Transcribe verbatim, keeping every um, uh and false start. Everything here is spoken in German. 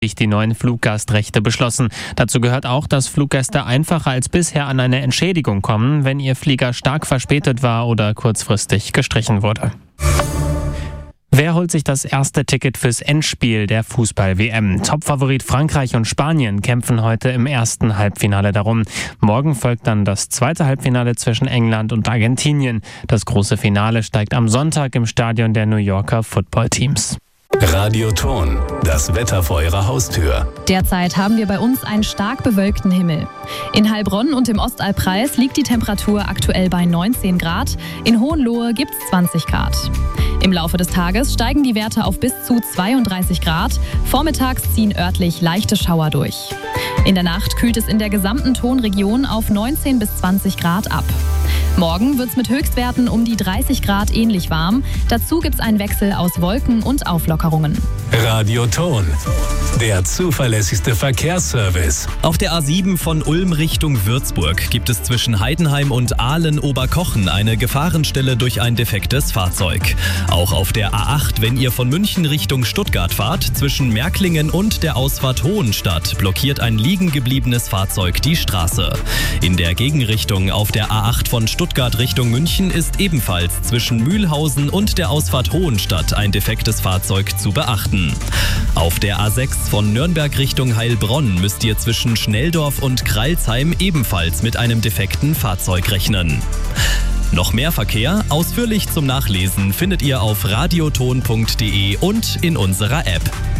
die neuen Fluggastrechte beschlossen. Dazu gehört auch, dass Fluggäste einfacher als bisher an eine Entschädigung kommen, wenn ihr Flieger stark verspätet war oder kurzfristig gestrichen wurde. Wer holt sich das erste Ticket fürs Endspiel der Fußball-W M? Topfavorit Frankreich und Spanien kämpfen heute im ersten Halbfinale darum. Morgen folgt dann das zweite Halbfinale zwischen England und Argentinien. Das große Finale steigt am Sonntag im Stadion der New Yorker Footballteams. Radioton, das Wetter vor Ihrer Haustür. Derzeit haben wir bei uns einen stark bewölkten Himmel. In Heilbronn und im Ostalbkreis liegt die Temperatur aktuell bei neunzehn Grad. In Hohenlohe gibt es zwanzig Grad. Im Laufe des Tages steigen die Werte auf bis zu zweiunddreißig Grad. Vormittags ziehen örtlich leichte Schauer durch. In der Nacht kühlt es in der gesamten Tonregion auf neunzehn bis zwanzig Grad ab. Morgen wird es mit Höchstwerten um die dreißig Grad ähnlich warm. Dazu gibt es einen Wechsel aus Wolken und Auflockerungen. Radioton, der zuverlässigste Verkehrsservice. Auf der A sieben von Ulm Richtung Würzburg gibt es zwischen Heidenheim und Aalen-Oberkochen eine Gefahrenstelle durch ein defektes Fahrzeug. Auch auf der A acht, wenn ihr von München Richtung Stuttgart fahrt, zwischen Märklingen und der Ausfahrt Hohenstadt blockiert ein liegen gebliebenes Fahrzeug die Straße. In der Gegenrichtung auf der A acht von Stuttgart Richtung München ist ebenfalls zwischen Mühlhausen und der Ausfahrt Hohenstadt ein defektes Fahrzeug zu beachten. Auf der A sechs von Nürnberg Richtung Heilbronn müsst ihr zwischen Schnelldorf und Kreilsheim ebenfalls mit einem defekten Fahrzeug rechnen. Noch mehr Verkehr, ausführlich zum Nachlesen, findet ihr auf radioton punkt de und in unserer App.